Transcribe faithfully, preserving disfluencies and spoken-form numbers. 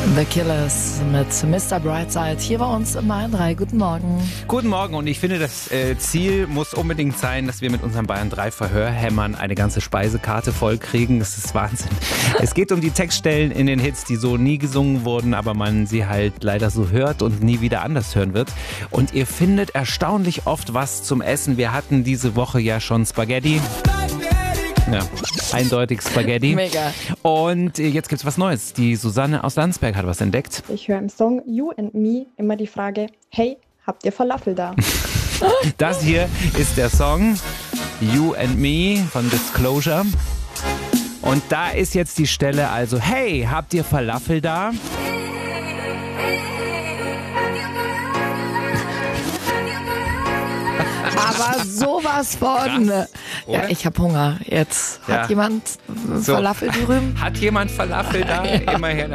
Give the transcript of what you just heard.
The Killers mit Mister Brightside hier bei uns im Bayern drei. Guten Morgen. Guten Morgen, und ich finde, das äh, Ziel muss unbedingt sein, dass wir mit unserem Bayern drei Verhörhämmern eine ganze Speisekarte vollkriegen. Das ist Wahnsinn. Es geht um die Textstellen in den Hits, die so nie gesungen wurden, aber man sie halt leider so hört und nie wieder anders hören wird. Und ihr findet erstaunlich oft was zum Essen. Wir hatten diese Woche ja schon Spaghetti. Ja, eindeutig Spaghetti. Mega. Und jetzt gibt's was Neues. Die Susanne aus Landsberg hat was entdeckt. Ich höre im Song You and Me immer die Frage, hey, habt ihr Falafel da? Das hier ist der Song You and Me von Disclosure. Und da ist jetzt die Stelle also, hey, habt ihr Falafel da? Aber sowas von. Krass, ja, oder? ich habe Hunger. Jetzt hat Ja. jemand So. Falafel drüben? Hat jemand Falafel da? Immerhin.